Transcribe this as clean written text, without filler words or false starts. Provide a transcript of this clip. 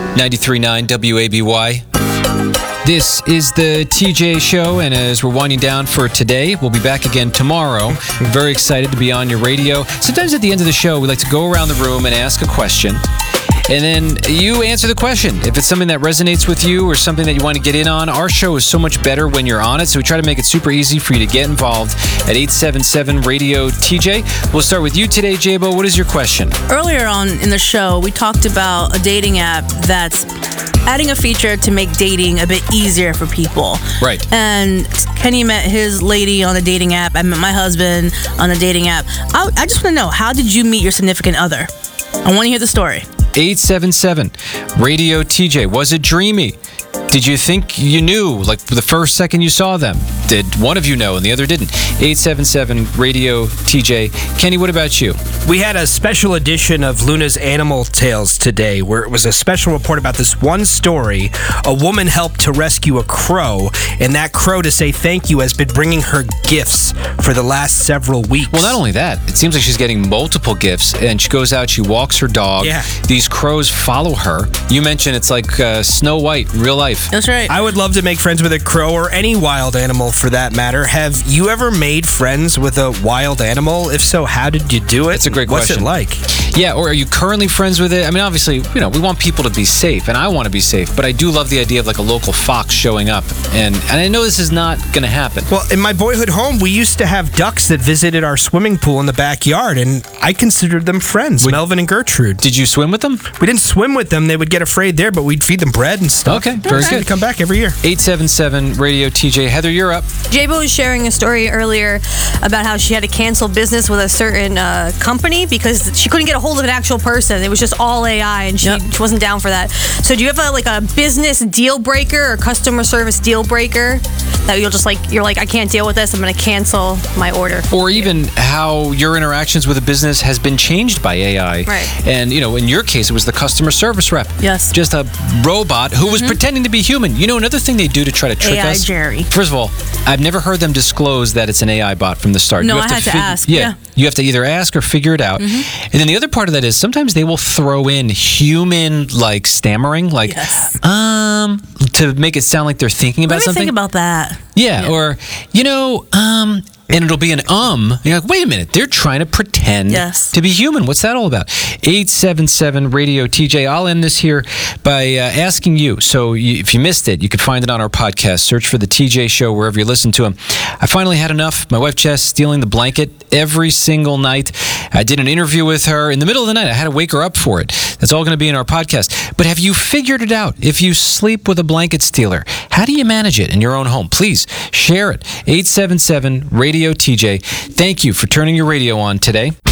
93.9 WABY. This is the TJ Show, and as we're winding down for today, we'll be back again tomorrow. Very excited to be on your radio. Sometimes at the end of the show, we like to go around the room and ask a question. And then you answer the question. If it's something that resonates with you or something that you want to get in on, our show is so much better when you're on it. So we try to make it super easy for you to get involved at 877-RADIO-TJ. We'll start with you today, Jabo. What is your question? Earlier on in the show, we talked about a dating app that's adding a feature to make dating a bit easier for people. Right. And Kenny met his lady on a dating app. I met my husband on a dating app. I just want to know, how did you meet your significant other? I want to hear the story. 877-RADIO-TJ. Was it dreamy? Did you think you knew, like the first second you saw them? Did one of you know and the other didn't? 877-RADIO-TJ. Kenny, what about you? We had a special edition of Luna's Animal Tales today, where it was a special report about this one story. A woman helped to rescue a crow, and that crow, to say thank you, has been bringing her gifts for the last several weeks. Well, not only that, it seems like she's getting multiple gifts, and she goes out, she walks her dog. Yeah. These crows follow her. You mentioned it's like Snow White in real life. That's right. I would love to make friends with a crow, or any wild animal for that matter. Have you ever made friends with a wild animal? If so, how did you do it? That's a great What's question. What's it like? Yeah, or are you currently friends with it? I mean, obviously, we want people to be safe, and I want to be safe, but I do love the idea of like a local fox showing up, and I know this is not going to happen. Well, in my boyhood home, we used to have ducks that visited our swimming pool in the backyard, and I considered them friends, Melvin and Gertrude. Did you swim with them? We didn't swim with them. They would get afraid there, but we'd feed them bread and stuff. Okay, very good. They'd come back every year. 877-RADIO-TJ. Heather, you're up. Jabo was sharing a story earlier about how she had to cancel business with a certain company because she couldn't get a hold of an actual person. It was just all AI, and she wasn't down for that. So do you have a business deal breaker or customer service deal breaker that you're like, I can't deal with this, I'm going to cancel my order? Or even how your interactions with a business has been changed by AI. Right. And, in your case, it was the customer service rep. Yes. Just a robot who was pretending to be human. Another thing they do to try to trick AI us. Jerry. First of all, I've never heard them disclose that it's an AI bot from the start. No, I had to ask. Yeah. You have to either ask or figure it out. And then the other part of that is sometimes they will throw in human, stammering, to make it sound like they're thinking about something. Let me think about that. Yeah, or, and it'll be an You're like, wait a minute, they're trying to pretend to be human. What's that all about? 877-RADIO-TJ. I'll end this here by asking you. So if you missed it, you could find it on our podcast. Search for The TJ Show wherever you listen to them. I finally had enough. My wife, Jess, stealing the blanket every single night. I did an interview with her in the middle of the night. I had to wake her up for it. That's all going to be in our podcast. But have you figured it out? If you sleep with a blanket stealer, how do you manage it in your own home? Please share it. 877-RADIO-TJ. Thank you for turning your radio on today.